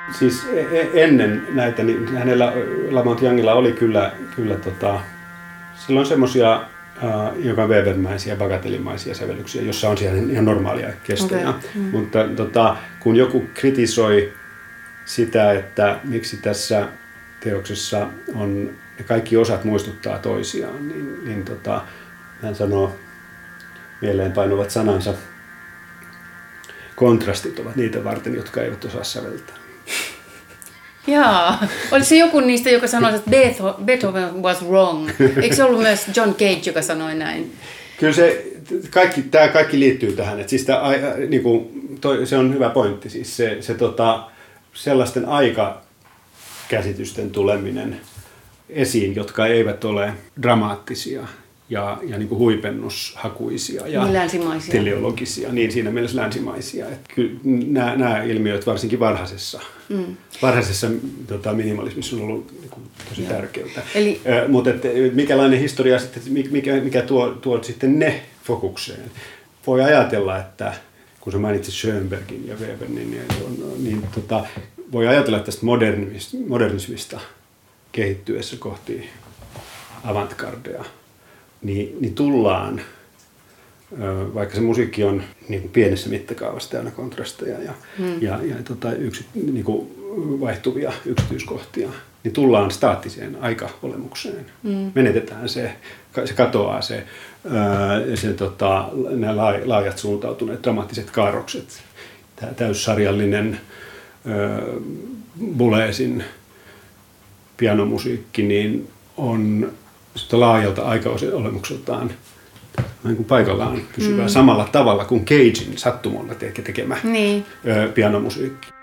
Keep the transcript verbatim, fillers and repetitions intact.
Siis ennen näitä, niin hänellä, Lamont Youngilla oli kyllä, kyllä tota, silloin semmoisia uh, joka Webermäisiä, bagatellimaisia sävellyksiä, jossa on siellä ihan normaalia kestoja. Okay. Mm. Mutta tota, kun joku kritisoi sitä, että miksi tässä teoksessa on, ne kaikki osat muistuttaa toisiaan, niin, niin tota, hän sanoo mieleenpainuvat sanansa, kontrastit ovat niitä varten, jotka eivät osaa säveltää. Jaa, oli se joku niistä, joka sanoi, että Beethoven was wrong. Eikö se ollut myös John Cage, joka sanoi näin? Kyllä se, kaikki, tämä kaikki liittyy tähän. Että siis tämä, niin kuin, toi, se on hyvä pointti. Siis se, se, tota, sellaisten aikakäsitysten tuleminen esiin, jotka eivät ole dramaattisia ja, ja niin kuin huipennushakuisia ja niin teleologisia, niin siinä mielessä länsimaisia. Että kyllä nämä, nämä ilmiöt varsinkin varhaisessa, mm. varhaisessa tota, minimalismissa on ollut niin kuin, tosi ja. tärkeää. Eli äh, mutta että, mikälainen historia sitten, mikä, mikä tuo, tuo sitten ne fokukseen? Voi ajatella, että kun sä mainitsit Schönbergin ja Weberin, niin, niin tota, voi ajatella tästä modernismista, modernismista kehittyessä kohti avantgardea. Niin, niin tullaan, vaikka se musiikki on niin kuin pienessä mittakaavassa täynnä kontrasteja ja, hmm. ja, ja tota, yksi, niin kuin vaihtuvia yksityiskohtia, niin tullaan staattiseen aikaolemukseen. Hmm. Menetetään se, se katoaa se, se tota, nämä laajat suuntautuneet dramaattiset kaarrokset, tämä täyssarjallinen Boulezin pianomusiikki niin on laajalta aikaolemukseltaan niin kuin paikallaan pysyvää mm. samalla tavalla kuin Cagein sattumalla tekemä niin. pianomusiikki.